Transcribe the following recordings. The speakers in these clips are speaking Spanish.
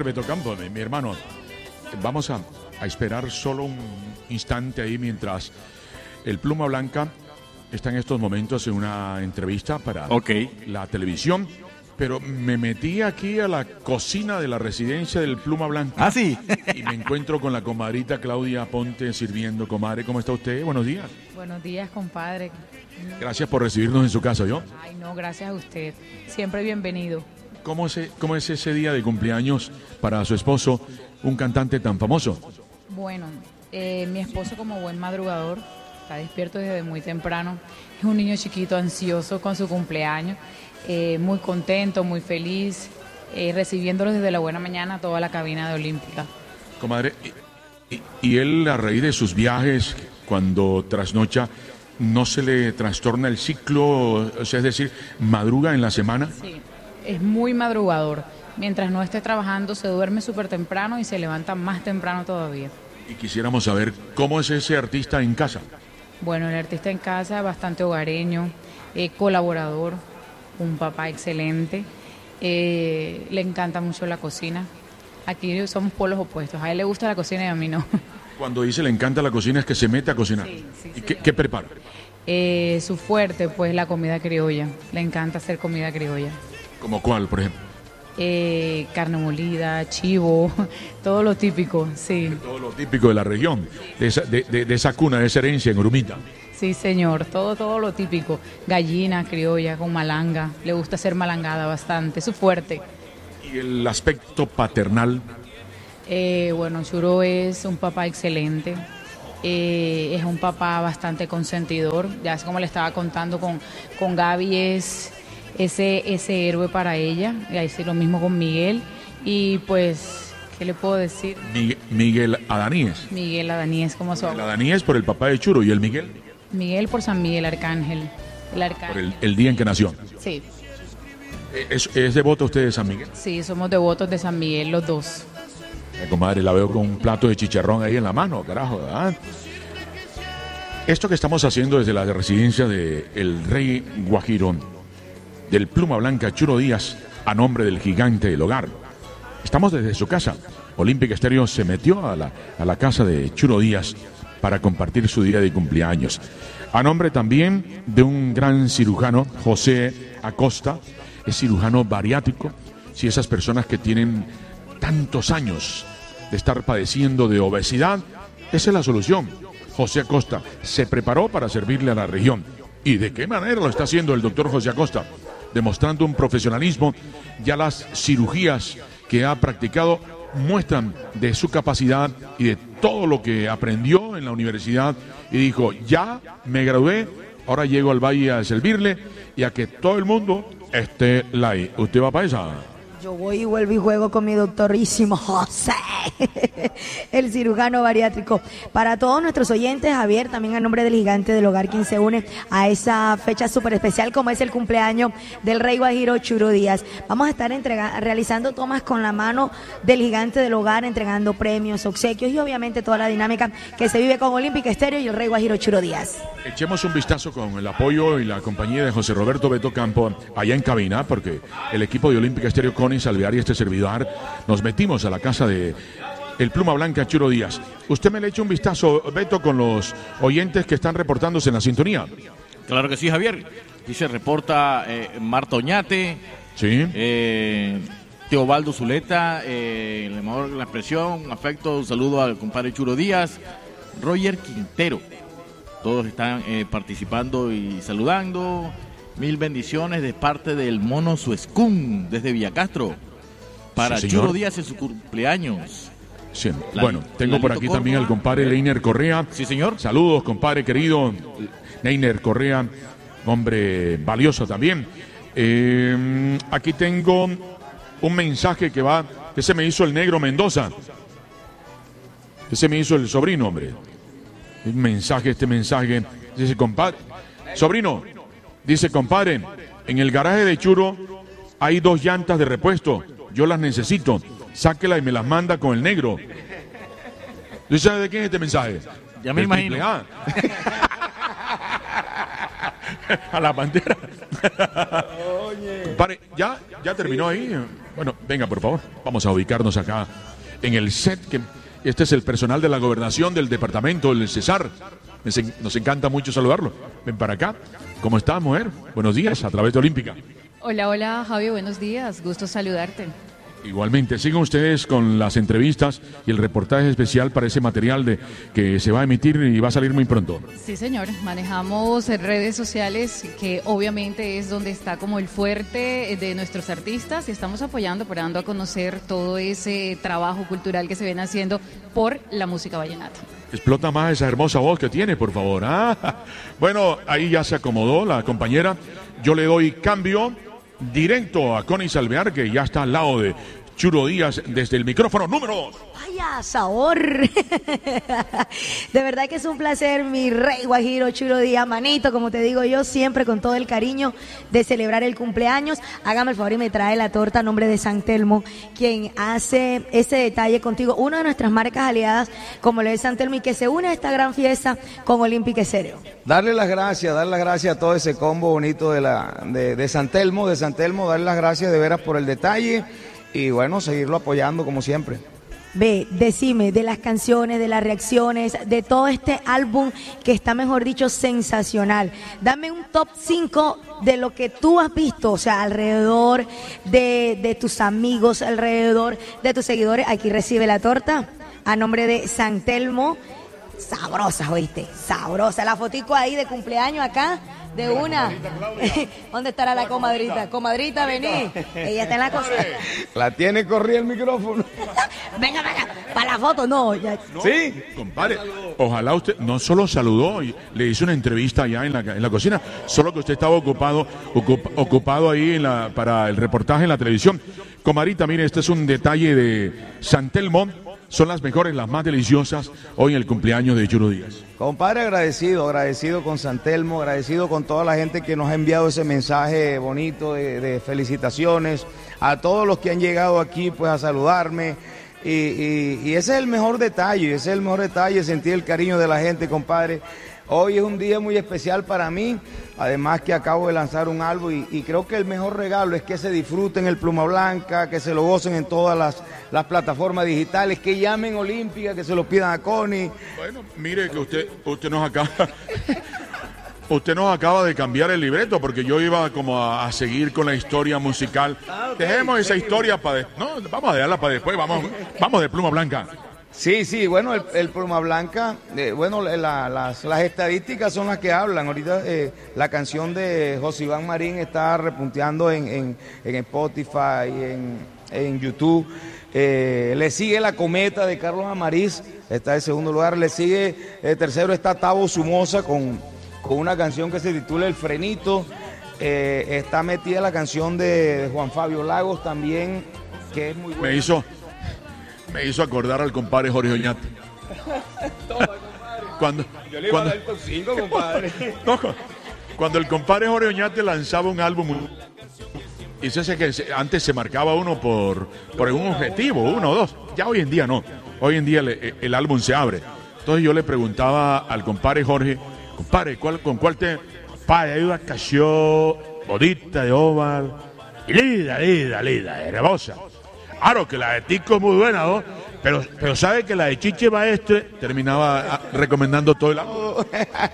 ver, Beto Campo, mi hermano, vamos a esperar solo un instante ahí mientras el Pluma Blanca está en estos momentos en una entrevista para la televisión. Pero me metí aquí a la cocina de la residencia del Pluma Blanca. Ah, sí. Y me encuentro con la comadrita Claudia Ponte sirviendo. Comadre, ¿cómo está usted? Buenos días. Buenos días, compadre. Gracias por recibirnos en su casa, ¿yo? Ay, no, gracias a usted. Siempre bienvenido. ¿Cómo es ese día de cumpleaños para su esposo, un cantante tan famoso? Bueno, mi esposo, como buen madrugador, está despierto desde muy temprano. Es un niño chiquito, ansioso con su cumpleaños. Muy contento, muy feliz, recibiéndolo desde la buena mañana a toda la cabina de Olímpica. Comadre, y él a raíz de sus viajes, cuando trasnocha, ¿no se le trastorna el ciclo? O sea, es decir, ¿madruga en la semana? Sí, es muy madrugador. Mientras no esté trabajando, se duerme súper temprano y se levanta más temprano todavía. Y quisiéramos saber, ¿cómo es ese artista en casa? Bueno, el artista en casa es bastante hogareño, colaborador, un papá excelente, le encanta mucho la cocina. Aquí somos polos opuestos, a él le gusta la cocina y a mí no. Cuando dice le encanta la cocina es que se mete a cocinar. Sí, ¿Y qué prepara? Su fuerte, pues la comida criolla, le encanta hacer comida criolla. ¿Como cuál, por ejemplo? Carne molida, chivo, todo lo típico, sí. Todo lo típico de la región, de esa cuna, de esa herencia en Urumita. Sí, señor, todo lo típico. Gallina criolla con malanga, le gusta hacer malangada bastante, es su fuerte. ¿Y el aspecto paternal? Bueno, Churo es un papá excelente, es un papá bastante consentidor, ya es como le estaba contando con Gaby, es ese héroe para ella, y ahí sí lo mismo con Miguel, y pues, ¿qué le puedo decir? Miguel Adaníes. Miguel Adaníes, como su El Adaníes por el papá de Churo, ¿y el Miguel? Miguel por San Miguel Arcángel. Por el día en que nació. Sí. ¿Es devoto usted de San Miguel? Sí, somos devotos de San Miguel los dos. Comadre, la veo con un plato de chicharrón ahí en la mano, carajo, ¿verdad? Esto que estamos haciendo desde la residencia del Rey Guajiro, del Pluma Blanca Churo Díaz, a nombre del gigante del hogar. Estamos desde su casa. Olímpica Estéreo se metió a la casa de Churo Díaz para compartir su día de cumpleaños. A nombre también de un gran cirujano, José Acosta, es cirujano bariátrico. Si esas personas que tienen tantos años de estar padeciendo de obesidad, esa es la solución. José Acosta se preparó para servirle a la región. ¿Y de qué manera lo está haciendo el doctor José Acosta? Demostrando un profesionalismo. Ya las cirugías que ha practicado muestran de su capacidad y de todo lo que aprendió en la universidad, y dijo, ya me gradué, ahora llego al Valle a servirle y a que todo el mundo esté live. ¿Usted va para esa? Yo voy y vuelvo y juego con mi doctorísimo José, el cirujano bariátrico. Para todos nuestros oyentes, Javier, también a nombre del gigante del hogar, quien se une a esa fecha súper especial como es el cumpleaños del Rey Guajiro Churo Díaz. Vamos a estar realizando tomas con la mano del gigante del hogar, entregando premios, obsequios y obviamente toda la dinámica que se vive con Olímpica Estéreo y el Rey Guajiro Churo Díaz. Echemos un vistazo con el apoyo y la compañía de José Roberto Beto Campo allá en cabina, porque el equipo de Olímpica Estéreo con Salvear y este servidor nos metimos a la casa de el Pluma Blanca Churo Díaz. Usted me le echa un vistazo, Beto, con los oyentes que están reportándose en la sintonía. Claro que sí, Javier. Aquí se reporta Marta Oñate, sí. Teobaldo Zuleta, el embajador de la expresión, afecto, un saludo al compadre Churo Díaz, Roger Quintero. Todos están participando y saludando. Mil bendiciones de parte del Mono Suescún desde Villacastro para sí, Churo Díaz en su cumpleaños. Sí. Bueno, tengo por aquí también al compadre Leiner Correa. Sí, señor. Saludos, compadre querido. Leiner Correa, hombre valioso también. Aquí tengo un mensaje que se me hizo el negro Mendoza. Que se me hizo el sobrino, hombre. Este mensaje. Dice, compadre, sobrino. Dice, compadre, en el garaje de Churo hay 2 llantas de repuesto. Yo las necesito. Sáquela y me las manda con el negro. ¿Tú sabes de quién es este mensaje? Ya me imagino. A la bandera. Compadre, ¿ya terminó ahí? Bueno, venga, por favor, vamos a ubicarnos acá en el set. Este es el personal de la gobernación del departamento, el Cesar. Nos encanta mucho saludarlo. Ven para acá. ¿Cómo estás, mujer? Buenos días, a través de Olímpica. Hola, hola, Javi, buenos días. Gusto saludarte. Igualmente, sigan ustedes con las entrevistas y el reportaje especial para ese material que se va a emitir y va a salir muy pronto. Sí, señor. Manejamos redes sociales, que obviamente es donde está como el fuerte de nuestros artistas, y estamos apoyando, dando a conocer todo ese trabajo cultural que se viene haciendo por la música vallenata. Explota más esa hermosa voz que tiene, por favor. Bueno, ahí ya se acomodó la compañera. Yo le doy cambio directo a Connie Salvear, que ya está al lado de Churo Díaz desde el micrófono número 2. ¡Vaya sabor! De verdad que es un placer, mi rey guajiro Churo Díaz, manito, como te digo yo, siempre con todo el cariño de celebrar el cumpleaños. Hágame el favor y me trae la torta a nombre de San Telmo, quien hace ese detalle contigo, una de nuestras marcas aliadas, como lo es San Telmo, y que se une a esta gran fiesta con Olímpica Estéreo. Darle las gracias a todo ese combo bonito de San Telmo, darle las gracias de veras por el detalle y bueno, seguirlo apoyando como siempre. Ve, decime, de las canciones, de las reacciones, de todo este álbum que está, mejor dicho, sensacional. Dame un top 5 de lo que tú has visto, o sea, alrededor de tus amigos, alrededor de tus seguidores. Aquí recibe la torta a nombre de San Telmo. Sabrosa, ¿oíste? Sabrosa. La fotico ahí de cumpleaños acá, de una. ¿Dónde estará la comadrita? Comadrita, vení. Ella está en la cocina. La tiene corrida el micrófono. Venga, para la foto, no. Ya. Sí. Compadre, ojalá usted no solo saludó y le hizo una entrevista allá en la cocina, solo que usted estaba ocupado ahí para el reportaje en la televisión. Comadrita, mire, este es un detalle de San Telmo. Son las mejores, las más deliciosas hoy en el cumpleaños de Churo Díaz. Compadre, agradecido con San Telmo, agradecido con toda la gente que nos ha enviado ese mensaje bonito de felicitaciones, a todos los que han llegado aquí pues a saludarme, y ese es el mejor detalle, sentir el cariño de la gente, compadre. Hoy es un día muy especial para mí, además que acabo de lanzar un álbum y creo que el mejor regalo es que se disfruten el Pluma Blanca, que se lo gocen en todas las plataformas digitales, que llamen Olímpica, que se lo pidan a Connie. Bueno, mire que usted nos acaba... Usted nos acaba de cambiar el libreto, porque yo iba como a seguir con la historia musical. Okay. Dejemos esa historia para... No, vamos a dejarla para después, vamos de Pluma Blanca. Sí, bueno, el Pluma Blanca, las estadísticas son las que hablan. Ahorita la canción de José Iván Marín está repunteando en Spotify, en YouTube. Le sigue La Cometa de Carlos Amariz, está en segundo lugar. Le sigue, tercero está Tavo Somoza con una canción que se titula El Frenito. Está metida la canción de Juan Fabio Lagos también, que es muy buena. Me hizo acordar al compadre Jorge Oñate. Toma, compadre. Yo le iba a dar el top 5, compadre. Cuando el compadre Jorge Oñate lanzaba un álbum, y sé que antes se marcaba uno por un objetivo, uno o dos. Ya hoy en día no. Hoy en día el álbum se abre. Entonces yo le preguntaba al compadre Jorge, compadre, ¿con cuál te... Padre, hay una canción bonita de Omar, y linda, hermosa. Claro que la de Tico es muy buena, ¿no? Pero sabe que la de Chiche Maestre terminaba recomendando todo el álbum.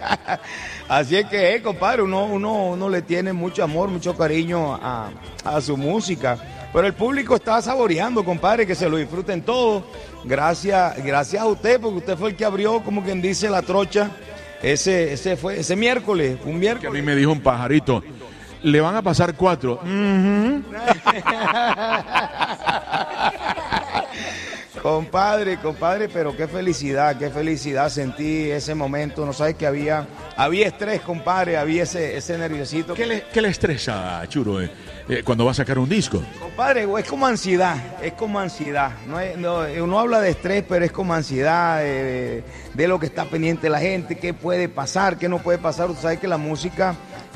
Así es que, compadre, uno le tiene mucho amor, mucho cariño a su música. Pero el público está saboreando, compadre, que se lo disfruten todos. Gracias a usted, porque usted fue el que abrió, como quien dice, la trocha. Ese miércoles, un miércoles. Que a mí me dijo un pajarito, le van a pasar 4. Compadre, pero qué felicidad sentí ese momento. No sabes que había estrés, compadre, había ese nerviosito. ¿Qué le estresa, Churo, cuando va a sacar un disco? Compadre, es como ansiedad. Uno habla de estrés, pero es como ansiedad de lo que está pendiente la gente, qué puede pasar, qué no puede pasar. Tú sabes que la música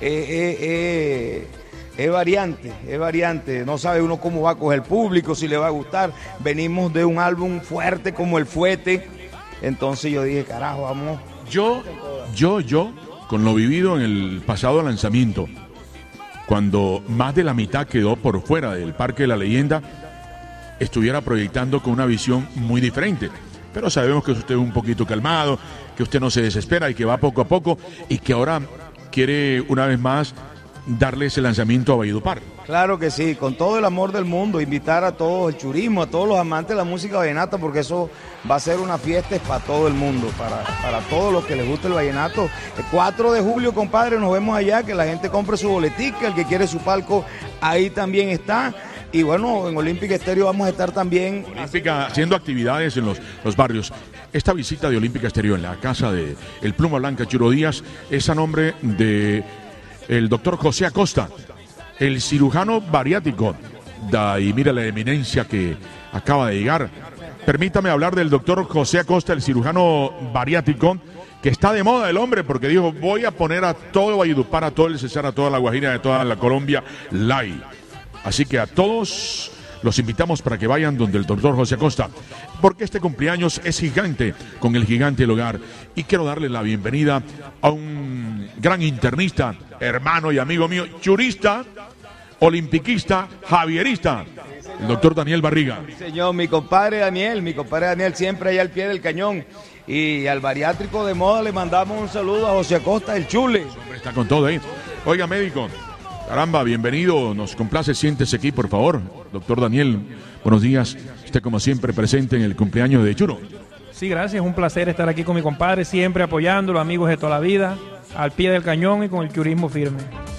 es variante, no sabe uno cómo va a coger el público, si le va a gustar. Venimos de un álbum fuerte como El Fuete, entonces yo dije, carajo, vamos. Yo, con lo vivido en el pasado lanzamiento, cuando más de la mitad quedó por fuera del Parque de la Leyenda, estuviera proyectando con una visión muy diferente. Pero sabemos que usted es un poquito calmado, que usted no se desespera y que va poco a poco y que ahora quiere una vez más darle ese lanzamiento a Valledupar. Claro que sí, con todo el amor del mundo, invitar a todos el churismo, a todos los amantes de la música vallenata, porque eso va a ser una fiesta para todo el mundo, para todos los que les gusta el vallenato. El 4 de julio, compadre, nos vemos allá, que la gente compre su boletica, el que quiere su palco, ahí también está. Y bueno, en Olímpica Estéreo vamos a estar también... Olímpica haciendo actividades en los barrios. Esta visita de Olímpica Estéreo en la casa de el Pluma Blanca Churo Díaz es a nombre de el doctor José Acosta, el cirujano bariátrico. Y mira la eminencia que acaba de llegar. Permítame hablar del doctor José Acosta, el cirujano bariátrico, que está de moda el hombre, porque dijo, voy a poner a todo Valledupar, a todo el Cesar, a toda la Guajira, a toda la Colombia, live. Así que a todos los invitamos para que vayan donde el doctor José Acosta, porque este cumpleaños es gigante, con el gigante del hogar. Y quiero darle la bienvenida a un gran internista, hermano y amigo mío, churista, olimpiquista, javierista, el doctor Daniel Barriga. Sí, señor, mi compadre Daniel siempre ahí al pie del cañón. Y al bariátrico de moda le mandamos un saludo a José Acosta, el chule. Hombre, está con todo ahí. Oiga, médico, caramba, bienvenido, nos complace, siéntese aquí, por favor. Doctor Daniel, buenos días. Usted, como siempre, presente en el cumpleaños de Churo. Sí, gracias, es un placer estar aquí con mi compadre, siempre apoyándolo, amigos de toda la vida, al pie del cañón y con el churismo firme.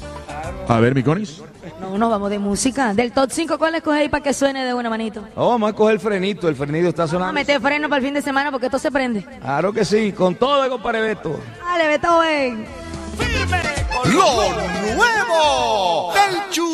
A ver, mi Conis. No, nos vamos de música. Del top 5, ¿cuál escoge ahí para que suene de buena manito? Oh, vamos a coger el frenito está sonando. Vamos a meter freno para el fin de semana porque esto se prende. Claro que sí, con todo, compadre Beto. Dale, Beethoven. Lo nuevo del Churo.